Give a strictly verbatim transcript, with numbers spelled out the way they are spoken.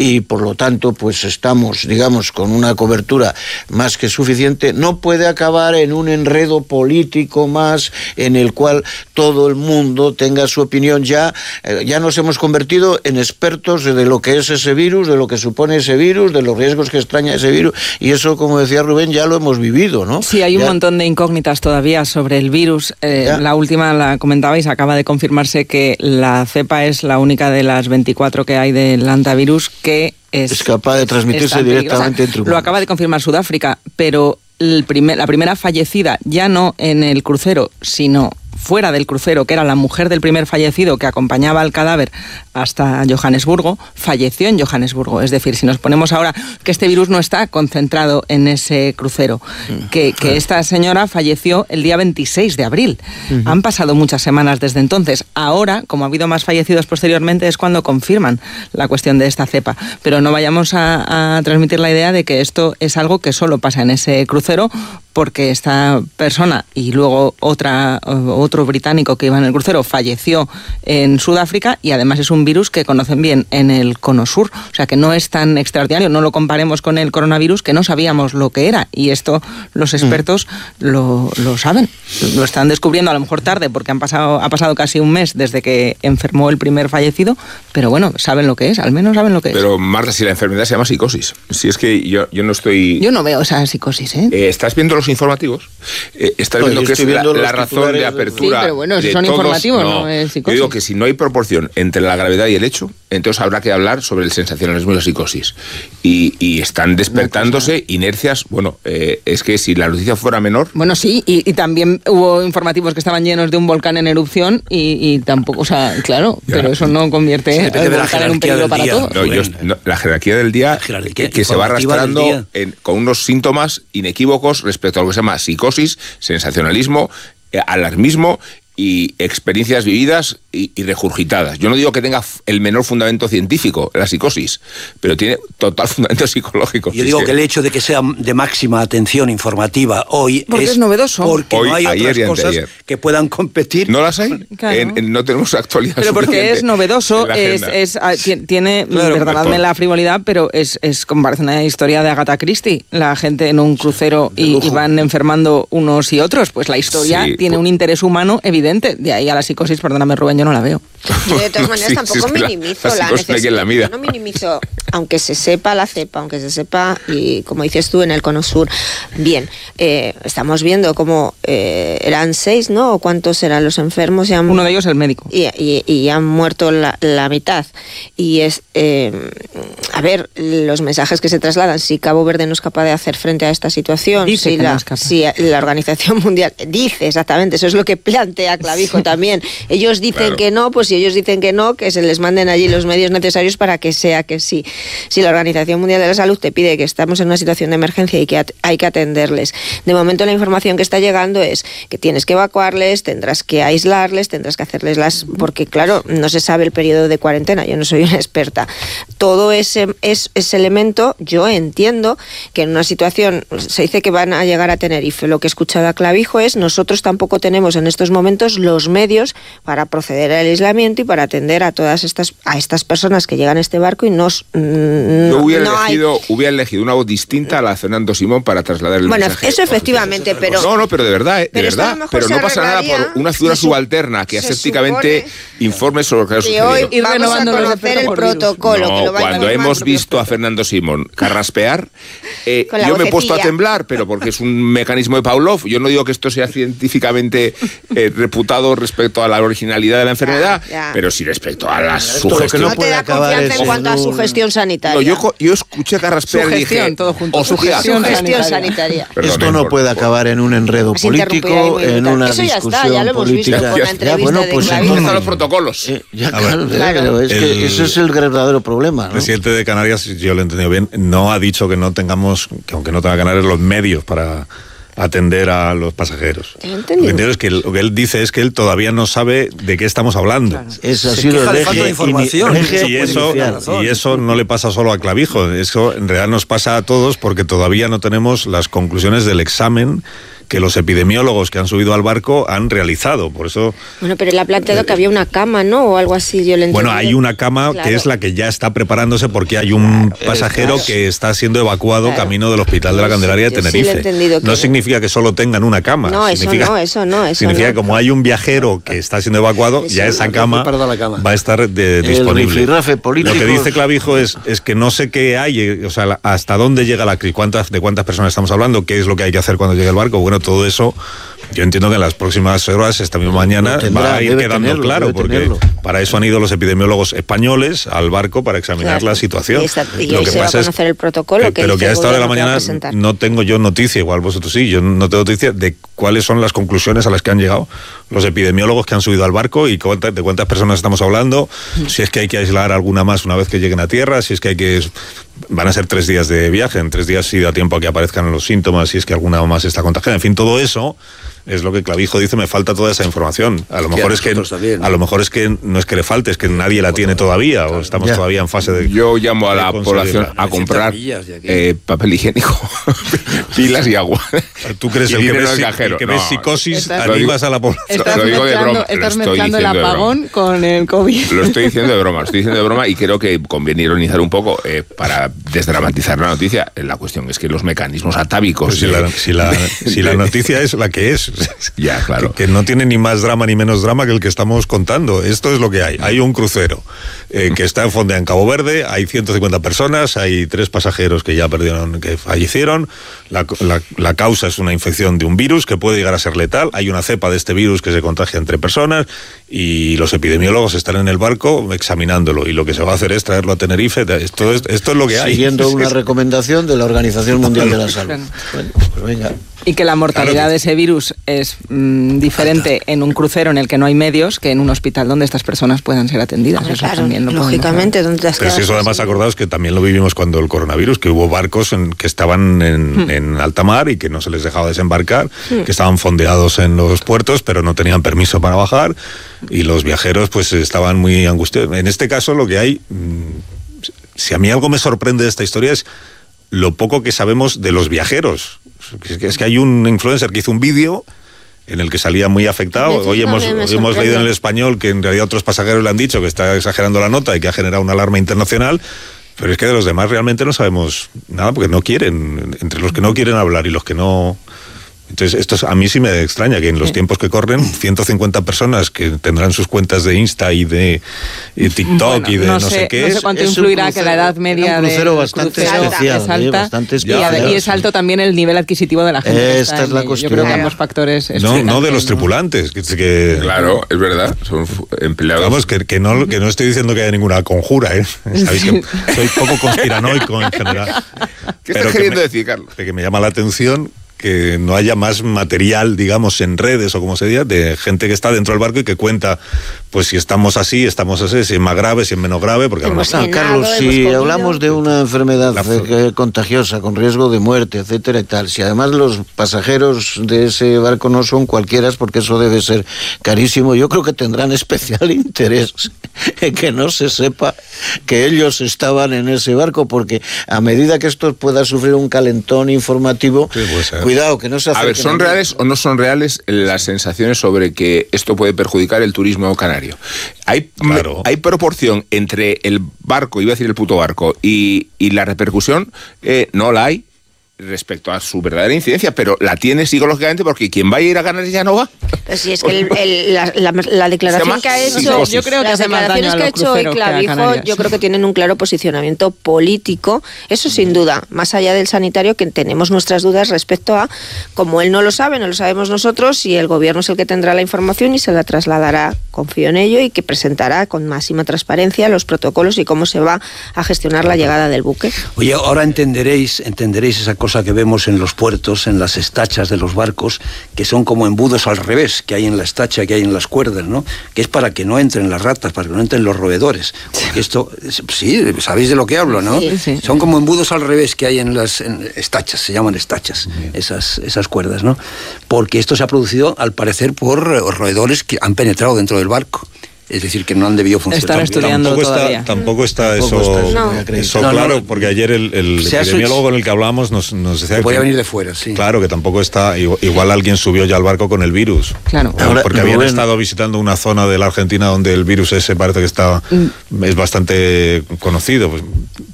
y por lo tanto pues estamos, digamos, con una cobertura más que suficiente, no puede acabar en un enredo político más en el cual todo el mundo tenga su opinión. Ya, eh, ya nos hemos convertido en expertos de lo que es ese virus, de lo que supone ese virus, de los riesgos que extraña ese virus, y eso, como decía Rubén, ya lo hemos vivido, ¿no? Sí, hay un ya... montón de incógnitas todavía sobre el virus. Eh, la última la comentabais, acaba de confirmarse que la cepa es la única de las veinticuatro que hay del hantavirus que es, es capaz de transmitirse directamente entre humanos. Lo acaba de confirmar Sudáfrica, pero el primer, la primera fallecida, ya no en el crucero, sino fuera del crucero, que era la mujer del primer fallecido que acompañaba al cadáver hasta Johannesburgo, falleció en Johannesburgo. Es decir, si nos ponemos ahora que este virus no está concentrado en ese crucero, que, que esta señora falleció el día veintiséis de abril. Uh-huh. Han pasado muchas semanas desde entonces. Ahora, como ha habido más fallecidos posteriormente, es cuando confirman la cuestión de esta cepa. Pero no vayamos a, a transmitir la idea de que esto es algo que solo pasa en ese crucero, porque esta persona y luego otra otro británico que iba en el crucero falleció en Sudáfrica, y además es un virus que conocen bien en el cono sur, o sea que no es tan extraordinario. No lo comparemos con el coronavirus, que no sabíamos lo que era, y esto los expertos mm. lo, lo saben, lo están descubriendo a lo mejor tarde, porque han pasado, ha pasado casi un mes desde que enfermó el primer fallecido, pero bueno, saben lo que es, al menos saben lo que pero, es. Pero Marta, si la enfermedad se llama psicosis, si es que yo, yo no estoy... Yo no veo esa psicosis, ¿eh? eh ¿Estás viendo los informativos? Eh, ¿Estás no, viendo que es la, la razón de apertura? Sí, pero bueno, de son todos? informativos, no, no es psicosis. Yo digo que si no hay proporción entre la gravedad y el hecho, entonces habrá que hablar sobre el sensacionalismo y la psicosis. Y, y están despertándose no, inercias. Bueno, eh, es que si la noticia fuera menor... Bueno, sí, y, y también hubo informativos que estaban llenos de un volcán en erupción y, y tampoco, o sea, claro, ya, pero eso no convierte sí, el volcán en un peligro para todos. No, yo, no, la jerarquía del día, jerarquía que se va arrastrando en, con unos síntomas inequívocos respecto a lo que se llama psicosis, sensacionalismo, eh, alarmismo y experiencias vividas y, y regurgitadas. Yo no digo que tenga el menor fundamento científico la psicosis, pero tiene total fundamento psicológico. Yo digo que... que el hecho de que sea de máxima atención informativa hoy porque es, es novedoso. Porque hoy, no hay ayer otras cosas anteayer. que puedan competir. ¿No las hay? Claro. En, en, no tenemos actualidad. Pero porque es novedoso, es, es, es, tiene, claro, perdonadme la frivolidad, pero es, es como parece una historia de Agatha Christie. La gente en un crucero y, y van enfermando unos y otros. Pues la historia sí, tiene pues... un interés humano evidente. De ahí a la psicosis, perdóname Rubén, yo no la veo. Yo de todas maneras sí, tampoco sí, minimizo la, la necesidad. La no minimizo, aunque se sepa la cepa, aunque se sepa, y como dices tú, en el cono sur. Bien, eh, estamos viendo cómo eh, eran seis, ¿no? ¿O cuántos eran los enfermos? Y han, Uno de ellos el médico. Y, y, y han muerto la, la mitad. Y es, eh, a ver, los mensajes que se trasladan, si Cabo Verde no es capaz de hacer frente a esta situación, dice si, que la, no es capaz. si la Organización Mundial dice exactamente, eso es lo que plantea Clavijo también. Ellos dicen claro. que no, pues si ellos dicen que no, que se les manden allí los medios necesarios para que sea que sí. Si la Organización Mundial de la Salud te pide que estamos en una situación de emergencia y que at- hay que atenderles, de momento la información que está llegando es que tienes que evacuarles, tendrás que aislarles, tendrás que hacerles las... Porque claro, no se sabe el periodo de cuarentena, yo no soy una experta. Todo ese, es, ese elemento, yo entiendo que en una situación, se dice que van a llegar a Tenerife, lo que he escuchado a Clavijo es, nosotros tampoco tenemos en estos momentos los medios para proceder al aislamiento y para atender a todas estas a estas personas que llegan a este barco y nos mm, Yo hubiera, no elegido, hay... hubiera elegido una voz distinta a la de Fernando Simón para trasladar el bueno, mensaje. Eso efectivamente, pero... No, no, pero de verdad, de pero verdad. Pero no pasa nada por una figura subalterna que asépticamente informe sobre lo que ha sucedido. Hoy ir vamos a conocer el protocolo. No, que lo cuando hemos visto a Fernando Simón carraspear, eh, yo vocecilla. me he puesto a temblar, pero porque es un mecanismo de Pavlov. Yo no digo que esto sea científicamente eh, reputado respecto a la originalidad de la enfermedad, ya, ya. pero sí respecto a la sugestión. No, no te da confianza en cuanto a su gestión sanitaria. No, yo, yo escuché carraspear y dije... todo junto. O su gestión sanitaria. sanitaria. Perdón, esto no por, puede por, acabar en un enredo político, en una Eso ya discusión está, ya lo hemos política. visto con la entrevista ya, bueno, pues de ¿dónde están los protocolos? Eh, ya, claro, claro. Pero es el, que ese es el verdadero problema, ¿no? El presidente de Canarias, si yo lo he entendido bien, no ha dicho que no tengamos, que aunque no tenga Canarias, los medios para atender a los pasajeros. Lo que entiendo es que lo que él dice es que él todavía no sabe de qué estamos hablando. Claro. Eso ha sido el eje, de información. Y, y, eso, y eso no le pasa solo a Clavijo, eso en realidad nos pasa a todos porque todavía no tenemos las conclusiones del examen que los epidemiólogos que han subido al barco han realizado. Por eso... Bueno, pero él ha planteado eh, que había una cama, ¿no? O algo así, yo le entiendo. Bueno, hay una cama claro. que es la que ya está preparándose porque hay un claro, pasajero claro. que está siendo evacuado claro. camino del Hospital de la Candelaria de Tenerife. Sí, no que... significa que solo tengan una cama. No, significa, eso no, eso no. Eso significa no. que como hay un viajero que está siendo evacuado, eso ya esa cama, cama va a estar de, disponible. Lo que dice Clavijo es, es que no sé qué hay, o sea, hasta dónde llega la crisis, cuántas, de cuántas personas estamos hablando, qué es lo que hay que hacer cuando llegue el barco. Bueno, todo eso yo entiendo que en las próximas horas, esta misma mañana, tendrá, va a ir quedando tenerlo, claro, porque tenerlo. Para eso han ido los epidemiólogos españoles al barco para examinar claro. la situación. Y, esta, y lo que se pasa va a conocer es, el protocolo. Que, que pero que a esta hora de la mañana no tengo yo noticia, igual vosotros sí, yo no tengo noticia de cuáles son las conclusiones a las que han llegado los epidemiólogos que han subido al barco y cuántas, de cuántas personas estamos hablando, mm. si es que hay que aislar alguna más una vez que lleguen a tierra, si es que hay que... Van a ser tres días de viaje, en tres días sí da tiempo a que aparezcan los síntomas, si es que alguna más está contagiada. En fin, todo eso es lo que Clavijo dice, me falta toda esa información. A lo mejor es que también, ¿no? a lo mejor es que no es que le falte, es que nadie la tiene todavía, o estamos ya. todavía en fase de... Yo llamo a la población a comprar eh, papel higiénico, pilas y agua. ¿Tú crees el que ves, el que ves no, psicosis estás, animas a la población? Estás lo digo de broma. Estás mezclando el apagón con el COVID. Lo estoy diciendo de broma, lo estoy diciendo de broma y creo que conviene ironizar un poco eh, para desdramatizar la noticia. La cuestión es que los mecanismos atávicos... Pues si, de, la, si, la, de, si la noticia es la que es... Ya, claro. Que, que no tiene ni más drama ni menos drama que el que estamos contando. Esto es lo que hay. Hay un crucero eh, que está en fondeado en Cabo Verde, hay ciento cincuenta personas, hay tres pasajeros que ya perdieron, que fallecieron. La, la, la causa es una infección de un virus que puede llegar a ser letal. Hay una cepa de este virus que se contagia entre personas y los epidemiólogos están en el barco examinándolo. Y lo que se va a hacer es traerlo a Tenerife. Esto es, esto es lo que hay. Siguiendo una recomendación de la Organización Mundial de la Salud. Bueno, pues venga. Y que la mortalidad claro que... de ese virus es mmm, diferente en un crucero en el que no hay medios que en un hospital donde estas personas puedan ser atendidas. Eso claro, también lo lógicamente. ¿Dónde Pero si eso además acordaos que también lo vivimos cuando el coronavirus, que hubo barcos en, que estaban en, hmm. en alta mar y que no se les dejaba desembarcar, hmm. que estaban fondeados en los puertos pero no tenían permiso para bajar y los viajeros pues estaban muy angustiados. En este caso lo que hay, si a mí algo me sorprende de esta historia es lo poco que sabemos de los viajeros. Es que hay un influencer que hizo un vídeo en el que salía muy afectado. Hoy hemos, hoy hemos leído en El Español que en realidad otros pasajeros le han dicho que está exagerando la nota y que ha generado una alarma internacional, pero es que de los demás realmente no sabemos nada porque no quieren, entre los que no quieren hablar y los que no... Entonces, esto es, a mí sí me extraña que en los sí. tiempos que corren, ciento cincuenta personas que tendrán sus cuentas de Insta y de y TikTok bueno, y de no, no sé, sé qué. No sé cuánto es influirá crucero, que la edad media un crucero de bastante crucero especial, es alta, bastante especial. Y, y es alto también el nivel adquisitivo de la gente. Esta que es la en, cuestión. Yo creo que ambos factores. No, no de los tripulantes. Que, que, claro, es verdad. Son empleados. Vamos, que, que, no, que no estoy diciendo que haya ninguna conjura, ¿eh? Sabéis que soy poco conspiranoico en general. ¿Qué estás queriendo decir, Carlos? Que me llama la atención que no haya más material, digamos, en redes o como se diga, de gente que está dentro del barco y que cuenta, pues si estamos así, estamos así, si es más grave, si es menos grave, porque no, Carlos, si hablamos de una enfermedad la... contagiosa con riesgo de muerte, etcétera y tal, si además los pasajeros de ese barco no son cualquiera, porque eso debe ser carísimo, yo creo que tendrán especial interés en que no se sepa que ellos estaban en ese barco, porque a medida que esto pueda sufrir un calentón informativo, sí, puede ser. Cuidado, que no se A ver, ¿son reales o no son reales las sensaciones sobre que esto puede perjudicar el turismo canario? ¿Hay, claro. ¿hay proporción entre el barco, iba a decir el puto barco, y, y la repercusión? Eh, no la hay respecto a su verdadera incidencia, pero la tiene psicológicamente porque quien vaya a ir a Canarias ya no va. Pues sí, es que el, el, la, la, la declaración que ha hecho, psicosis. Yo creo que las declaraciones que ha hecho hoy Clavijo, yo creo que tienen un claro posicionamiento político, eso sin duda, más allá del sanitario, que tenemos nuestras dudas respecto a, como él no lo sabe, no lo sabemos nosotros, y el gobierno es el que tendrá la información y se la trasladará, confío en ello, y que presentará con máxima transparencia los protocolos y cómo se va a gestionar la llegada del buque. Oye, ahora entenderéis, entenderéis esa cosa que vemos en los puertos, en las estachas de los barcos, que son como embudos al revés, que hay en la estacha, que hay en las cuerdas, ¿no? Que es para que no entren las ratas, para que no entren los roedores. Porque esto, sí, sabéis de lo que hablo, ¿no? Sí, sí. Son como embudos al revés que hay en las en estachas, se llaman estachas, esas, esas cuerdas, ¿no? Porque esto se ha producido, al parecer, por roedores que han penetrado dentro del barco. es decir, que no han debido funcionar. Estar estudiando tampoco todavía. Está, tampoco está Tampoco eso, está No. eso No, claro, no. porque ayer el, el epidemiólogo con el que hablábamos nos, nos decía que podía venir de fuera, sí. Claro, que tampoco está, igual alguien subió ya al barco con el virus. Claro. O Ahora, porque habían Rubén, estado visitando una zona de la Argentina donde el virus ese parece que está, Mm. es bastante conocido. Pues,